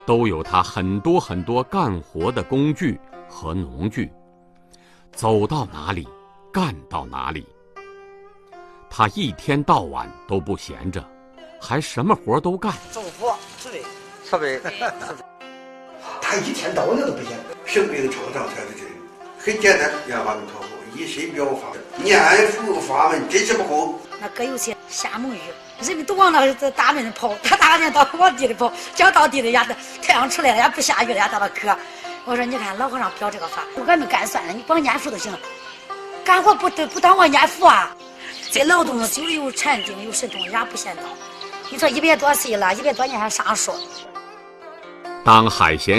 都有他很多很多干活的工具和农具，走到哪里干到哪里。他一天到晚都不闲着，还什么活都干。 种活、设备， 他一天到晚都不闲。 平民创造才是这个，很简单，让他们托付，以身表法，念佛法门，真是不空。 那哥有些瞎蒙鱼，人们都往那大门跑，他大人到往地里跑，讲到地里呀，太阳出来了也不下雨了也到那磕。我说你看老和尚表这个法，俺们干算了，你光念佛就行了，干活不当我念佛啊。这劳动久了有禅定有神通也不嫌早。你说100多岁了，100多年还上树。 当海贤